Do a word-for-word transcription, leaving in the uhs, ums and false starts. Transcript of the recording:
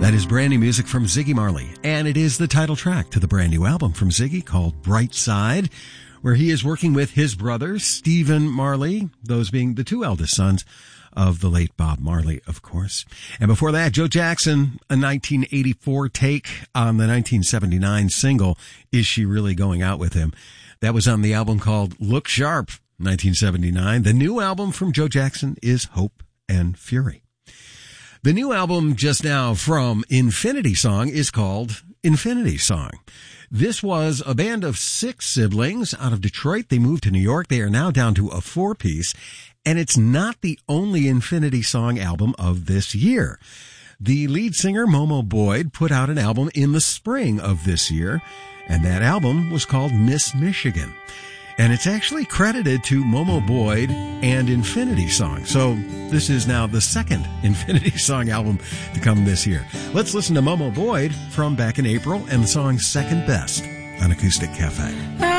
That is brand new music from Ziggy Marley, and it is the title track to the brand new album from Ziggy called Bright Side, where he is working with his brother, Stephen Marley, those being the two eldest sons of the late Bob Marley, of course. And before that, Joe Jackson, a nineteen eighty-four take on the nineteen seventy-nine single, Is She Really Going Out With Him? That was on the album called Look Sharp, nineteen seventy-nine. The new album from Joe Jackson is Hope and Fury. The new album just now from Infinity Song is called Infinity Song. This was a band of six siblings out of Detroit. They moved to New York. They are now down to a four-piece, and it's not the only Infinity Song album of this year. The lead singer, Momo Boyd, put out an album in the spring of this year, and that album was called Miss Michigan. And it's actually credited to Momo Boyd and Infinity Song. So this is now the second Infinity Song album to come this year. Let's listen to Momo Boyd from back in April and the song Second Best on Acoustic Cafe.